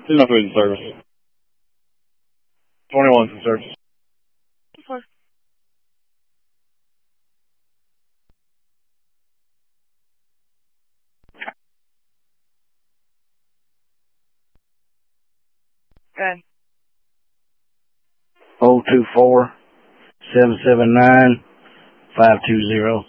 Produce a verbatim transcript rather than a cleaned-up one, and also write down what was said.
There's no food in service. twenty-one's in service. Okay. Good. oh two four, seven seven nine, five two zero.